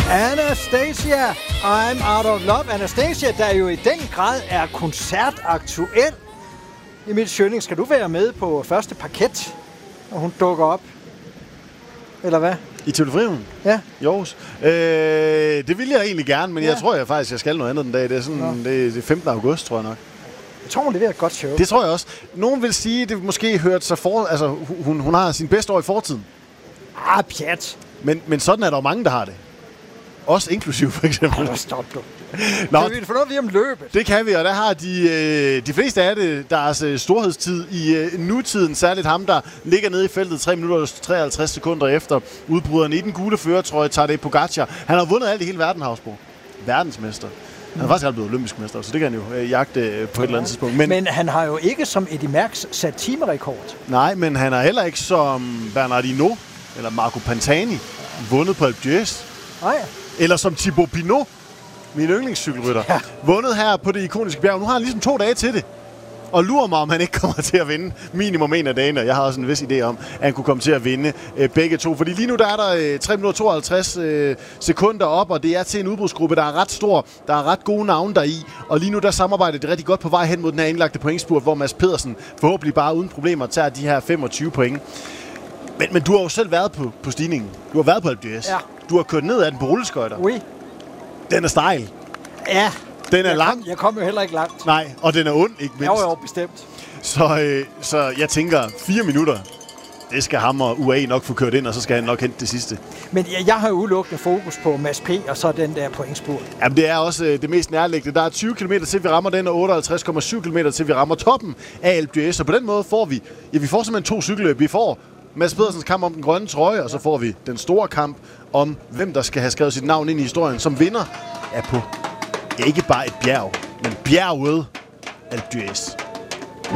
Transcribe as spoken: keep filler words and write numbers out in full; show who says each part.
Speaker 1: Anastasia, I'm out of love. Anastasia, der jo i den grad er koncertaktuel. Emil Schønning, skal du være med på første parket, når hun dukker op? Eller hvad?
Speaker 2: I Tivoli Frihavnen?
Speaker 1: Ja.
Speaker 2: I Aarhus? Øh, det vil jeg egentlig gerne, men ja. jeg tror jeg faktisk, jeg skal noget andet den dag. Det er sådan, det er femtende august, tror jeg nok.
Speaker 1: Jeg tror, hun leverer et godt show.
Speaker 2: Det tror jeg også. Nogen vil sige, at det måske hørte sig for... Altså, hun, hun har sin bedste år i fortiden.
Speaker 1: Ah, pjat.
Speaker 2: Men, men sådan er der jo mange, der har det. Også inklusiv, for eksempel.
Speaker 1: Ej, stop du.
Speaker 2: Nå,
Speaker 1: kan vi få noget ved om løbet?
Speaker 2: Det kan vi, og der har de, øh, de fleste af det deres øh, storhedstid i øh, nutiden. Særligt ham, der ligger nede i feltet tre minutter og treoghalvtreds sekunder efter udbryderen i den gule førertrøje, Tadej Pogacar. Han har vundet alt i hele verden, Havsbro. Verdensmester. Han har faktisk aldrig blevet olympisk mester, så det kan han jo øh, jagte øh, på et eller andet tidspunkt.
Speaker 1: Men, men han har jo ikke som Eddy Merckx sat timerekord.
Speaker 2: Nej, men han har heller ikke som Bernard Hinault eller Marco Pantani vundet på Alpe d'Huez.
Speaker 1: Nej.
Speaker 2: Eller som Thibaut Pinot, min yndlingscykelrytter, ja. vundet her på det ikoniske bjerg. Nu har han ligesom to dage til det. Og lurer mig, om han ikke kommer til at vinde minimum en af dagene. Jeg har også en vis idé om, at han kunne komme til at vinde øh, begge to. Fordi lige nu der er der øh, tre minutter og tooghalvtreds øh, sekunder op, og det er til en udbrudsgruppe, der er ret stor. Der er ret gode navne deri. Og lige nu der samarbejder det rigtig godt på vej hen mod den her indlagte pointspurt, hvor Mads Pedersen forhåbentlig bare uden problemer tager de her femogtyve point. Men, men du har jo selv været på, på stigningen. Du har været på Alpe d'Huez.
Speaker 1: Ja.
Speaker 2: Du har kørt ned ad den på rulleskøjter.
Speaker 1: Oui.
Speaker 2: Den er stejl.
Speaker 1: Ja.
Speaker 2: Den er
Speaker 1: jeg
Speaker 2: lang.
Speaker 1: Kom, jeg kom jo heller ikke langt.
Speaker 2: Nej, og den er ond, ikke mindst.
Speaker 1: Jo, jo, bestemt.
Speaker 2: Så, øh, så jeg tænker, fire minutter, det skal ham og U A E nok få kørt ind, og så skal han nok hente det sidste.
Speaker 1: Men jeg, jeg har jo udelukkende fokus på Mads P. og så den der pointspurt.
Speaker 2: Jamen, det er også øh, det mest nærliggende. Der er tyve kilometer til, vi rammer den, og otteoghalvtreds komma syv kilometer til, vi rammer toppen af Alpe d'Huez. Så på den måde får vi, ja, vi får simpelthen to cykelløb. Vi får Mads Pedersens kamp om den grønne trøje, og så får vi den store kamp om, hvem der skal have skrevet sit navn ind i historien, som vinder er på ikke bare et bjerg, men bjerget Alpe d'Huez.